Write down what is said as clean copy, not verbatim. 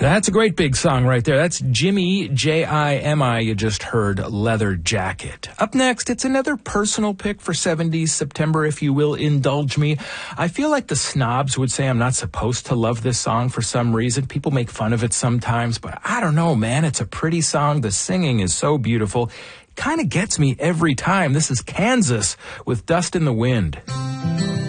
That's a great big song right there. That's Jimmy, J-I-M-I. You just heard Leather Jacket. Up next, it's another personal pick for 70s September, if you will indulge me. I feel like the snobs would say I'm not supposed to love this song for some reason. People make fun of it sometimes, but I don't know, man. It's a pretty song. The singing is so beautiful. It kind of gets me every time. This is Kansas with Dust in the Wind.